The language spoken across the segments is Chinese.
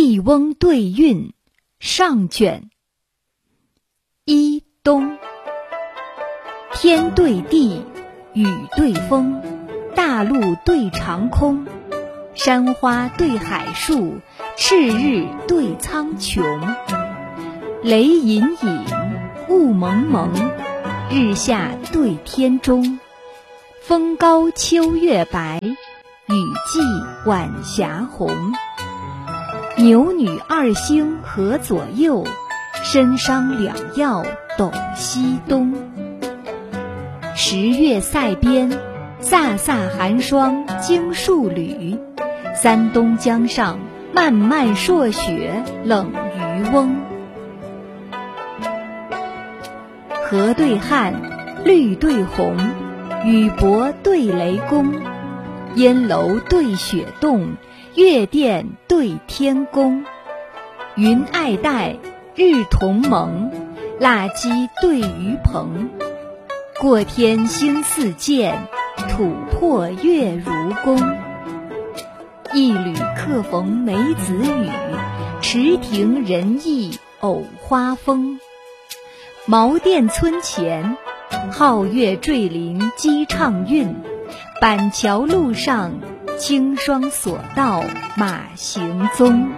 笠翁对韵上卷。一冬，天对地，雨对风，大陆对长空，山花对海树，赤日对苍穹。雷隐隐，雾蒙蒙，日下对天中。风高秋月白，雨霁晚霞红。牛女二星河左右，参商两曜斗西东。10月塞边，飒飒寒霜经数缕。三冬江上，漫漫朔雪冷渔翁。河对汉，绿对红，雨伯对雷公，烟楼对雪洞，月殿对天宫。云爱戴，日同蒙，蜡鸡对鱼棚。过天星似箭，土破月如弓。一缕客逢梅子雨，池亭人忆藕花风。茅店村前，皓月坠林鸡唱韵。板桥路上，清霜锁道马行踪。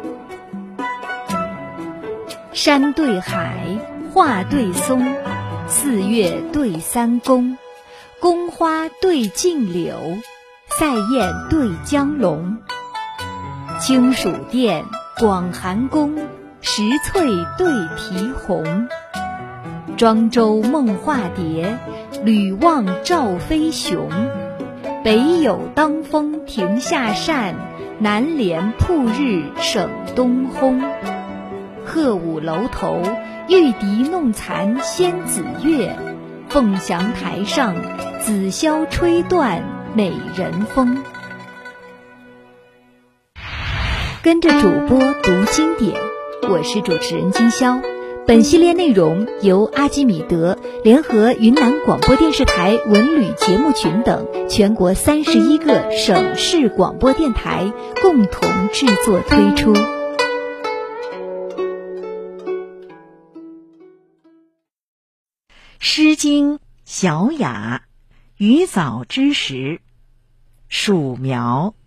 山对海，画对松，四月对三公。宫花对径柳，塞雁对江龙。清暑殿，广寒宫，石翠对题红。庄周梦化蝶，吕望赵飞熊。北有当风亭下扇，南帘铺日省东烘。鹤舞楼头，玉笛弄残仙子乐。凤翔台上，紫箫吹断美人风。跟着主播读经典，我是主持人金潇。本系列内容由阿基米德联合云南广播电视台文旅节目群等全国31个省市广播电台共同制作推出。 诗经·小雅，余早之时，黍苗。